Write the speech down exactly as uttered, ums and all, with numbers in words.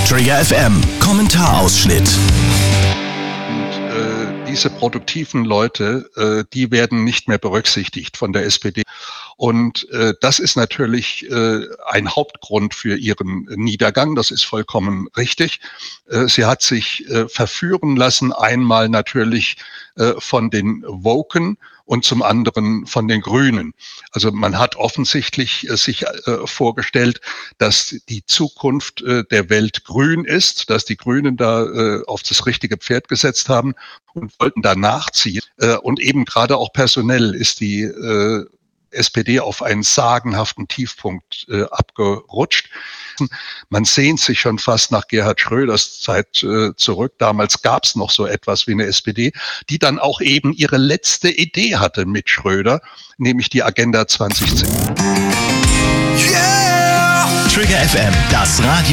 Trigger F M, Kommentarausschnitt. Und äh, diese produktiven Leute, äh, die werden nicht mehr berücksichtigt von der S P D. Und äh, das ist natürlich äh, ein Hauptgrund für ihren Niedergang. Das ist vollkommen richtig. Äh, sie hat sich äh, verführen lassen, einmal natürlich äh, von den Woken und zum anderen von den Grünen. Also man hat offensichtlich äh, sich äh, vorgestellt, dass die Zukunft äh, der Welt grün ist, dass die Grünen da äh, auf das richtige Pferd gesetzt haben und wollten da nachziehen. Äh, und eben gerade auch personell ist die äh, S P D auf einen sagenhaften Tiefpunkt äh, abgerutscht. Man sehnt sich schon fast nach Gerhard Schröders Zeit äh, zurück. Damals gab es noch so etwas wie eine S P D, die dann auch eben ihre letzte Idee hatte mit Schröder, nämlich die Agenda zwanzig zehn. Yeah! Trigger F M, das Radio.